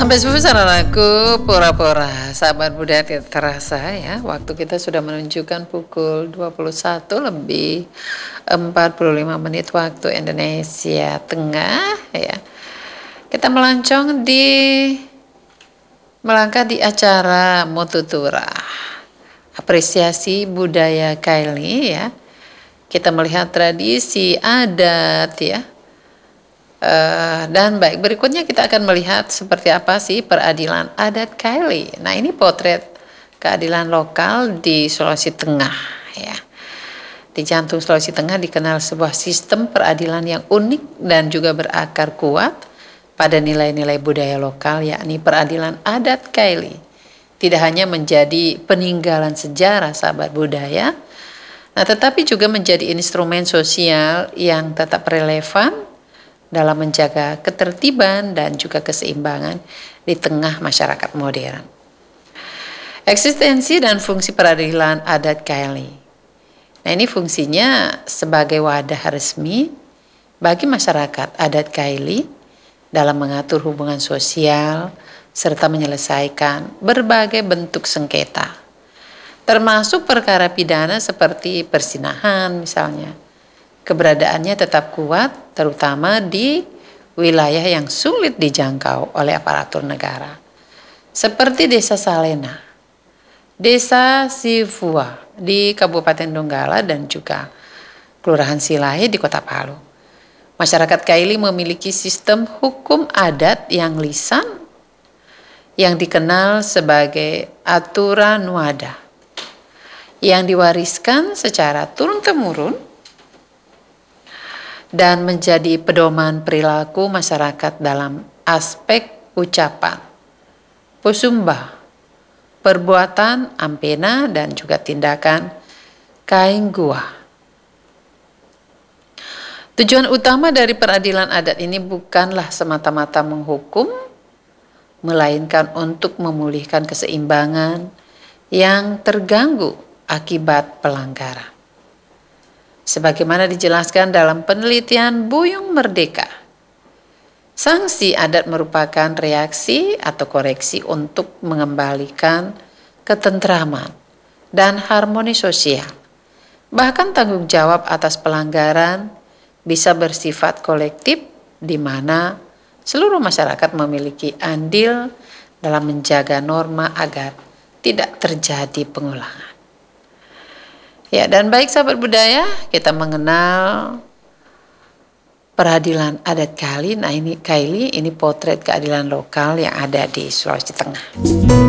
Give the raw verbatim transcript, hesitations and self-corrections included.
Sampai subuh saudaraku, pura-pura sahabat budaya tidak terasa ya. Waktu kita sudah menunjukkan pukul dua puluh satu lebih empat puluh lima menit waktu Indonesia Tengah ya. Kita melancong di melangkah di acara Motutura. Apresiasi budaya Kaili ya. Kita melihat tradisi adat ya. Uh, dan baik, berikutnya kita akan melihat seperti apa sih peradilan adat Kaili. Nah, ini potret keadilan lokal di Sulawesi Tengah ya. Di jantung Sulawesi Tengah dikenal sebuah sistem peradilan yang unik dan juga berakar kuat pada nilai-nilai budaya lokal, yakni peradilan adat Kaili. Tidak hanya menjadi peninggalan sejarah sahabat budaya, nah tetapi juga menjadi instrumen sosial yang tetap relevan dalam menjaga ketertiban dan juga keseimbangan di tengah masyarakat modern. Eksistensi dan fungsi peradilan adat Kaili. Nah, ini fungsinya sebagai wadah resmi bagi masyarakat adat Kaili dalam mengatur hubungan sosial serta menyelesaikan berbagai bentuk sengketa, termasuk perkara pidana seperti persinahan misalnya. Keberadaannya tetap kuat, terutama di wilayah yang sulit dijangkau oleh aparatur negara. Seperti Desa Salena, Desa Sifua di Kabupaten Donggala dan juga Kelurahan Silahe di Kota Palu. Masyarakat Kaili memiliki sistem hukum adat yang lisan yang dikenal sebagai aturan nuada yang diwariskan secara turun-temurun dan menjadi pedoman perilaku masyarakat dalam aspek ucapan, pusumba, perbuatan, ampena, dan juga tindakan kainggua. Tujuan utama dari peradilan adat ini bukanlah semata-mata menghukum, melainkan untuk memulihkan keseimbangan yang terganggu akibat pelanggaran. Sebagaimana dijelaskan dalam penelitian Buyung Merdeka, sanksi adat merupakan reaksi atau koreksi untuk mengembalikan ketentraman dan harmoni sosial. Bahkan tanggung jawab atas pelanggaran bisa bersifat kolektif di mana seluruh masyarakat memiliki andil dalam menjaga norma agar tidak terjadi pengulangan. Ya, dan baik sahabat budaya, kita mengenal peradilan adat Kaili. Nah, ini Kaili, ini potret keadilan lokal yang ada di Sulawesi Tengah.